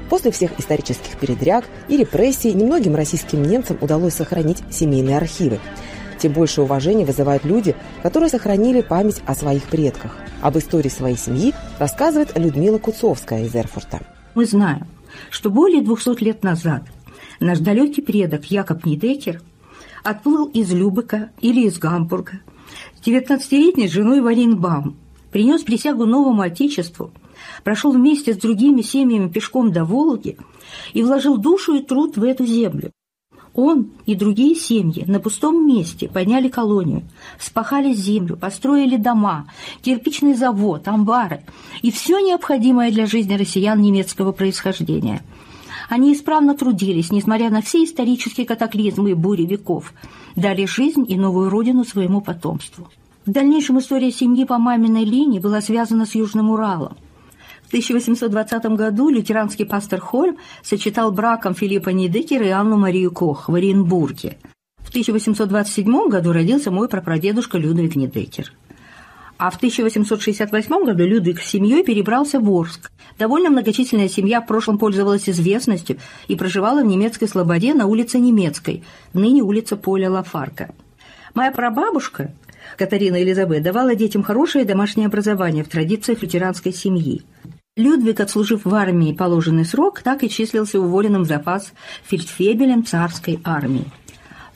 После всех исторических передряг и репрессий немногим российским немцам удалось сохранить семейные архивы. Тем больше уважения вызывают люди, которые сохранили память о своих предках. Об истории своей семьи рассказывает Людмила Куцовская из Эрфурта. Мы знаем, что более 200 лет назад наш далекий предок Якоб Нидекер отплыл из Любека или из Гамбурга с 19-летней женой Варенбаум, принес присягу новому отечеству, прошел вместе с другими семьями пешком до Волги и вложил душу и труд в эту землю. Он и другие семьи на пустом месте подняли колонию, вспахали землю, построили дома, кирпичный завод, амбары и все необходимое для жизни россиян немецкого происхождения. Они исправно трудились, несмотря на все исторические катаклизмы и бури веков, дали жизнь и новую родину своему потомству. В дальнейшем история семьи по маминой линии была связана с Южным Уралом. В 1820 году лютеранский пастор Хольм сочетал браком Филиппа Нидекера и Анну Марию Кох в Оренбурге. В 1827 году родился мой прапрадедушка Людвиг Нидекер. А в 1868 году Людвиг с семьей перебрался в Орск. Довольно многочисленная семья в прошлом пользовалась известностью и проживала в немецкой слободе на улице Немецкой, ныне улица Поля Лафарка. Моя прабабушка Катарина Элизабет давала детям хорошее домашнее образование в традициях лютеранской семьи. Людвиг, отслужив в армии положенный срок, так и числился уволенным в запас фельдфебелем царской армии. В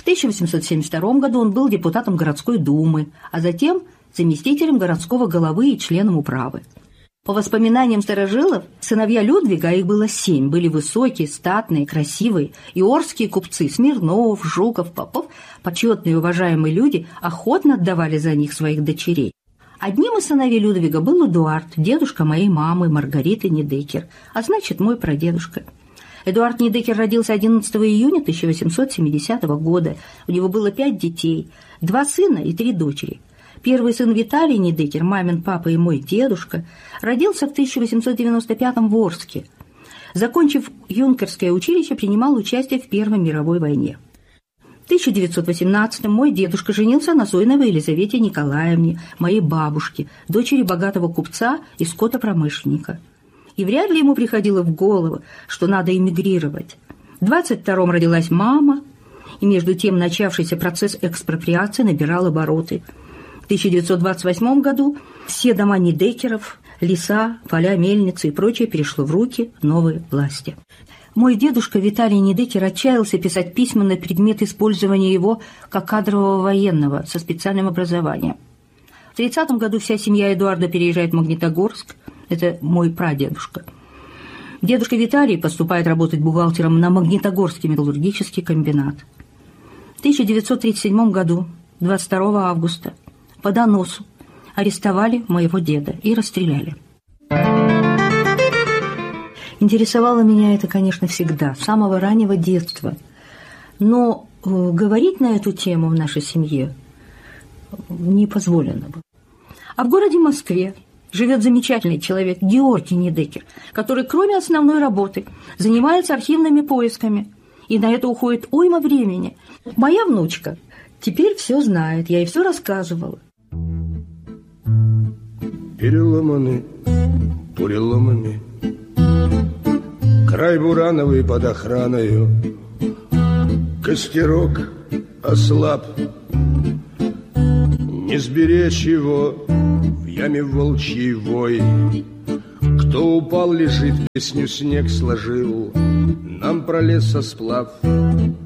1872 году он был депутатом городской думы, а затем заместителем городского головы и членом управы. По воспоминаниям старожилов, сыновья Людвига, а их было 7, были высокие, статные, красивые, и орские купцы Смирнов, Жуков, Попов, почетные и уважаемые люди, охотно отдавали за них своих дочерей. Одним из сыновей Людвига был Эдуард, дедушка моей мамы Маргариты Нидекер, а значит, мой прадедушка. Эдуард Нидекер родился 11 июня 1870 года. У него было 5 детей, 2 сына и 3 дочери. Первый сын Виталий Нидекер, мамин папа и мой дедушка, родился в 1895 в Орске. Закончив юнкерское училище, принимал участие в Первой мировой войне. В 1918 мой дедушка женился на Зойновой Елизавете Николаевне, моей бабушке, дочери богатого купца и скотопромышленника. И вряд ли ему приходило в голову, что надо эмигрировать. В 22-м родилась мама, и между тем начавшийся процесс экспроприации набирал обороты. В 1928 году все дома Нидекеров, леса, поля, мельницы и прочее перешло в руки новой власти. Мой дедушка Виталий Нидекер отчаялся писать письма на предмет использования его как кадрового военного со специальным образованием. В 30 году вся семья Эдуарда переезжает в Магнитогорск. Это мой прадедушка. Дедушка Виталий поступает работать бухгалтером на Магнитогорский металлургический комбинат. В 1937 году, 22 августа, по доносу арестовали моего деда и расстреляли. Интересовало меня это, конечно, всегда, с самого раннего детства. Но говорить на эту тему в нашей семье не позволено было. А в городе Москве живет замечательный человек Георгий Нидекер, который, кроме основной работы, занимается архивными поисками. И на это уходит уйма времени. Моя внучка теперь все знает, я ей все рассказывала. Переломаны, буреломами, край бурановый под охраною, костерок ослаб, не сберечь его в яме волчьей вой. Кто упал, лежит, песню снег сложил, нам про лесосплав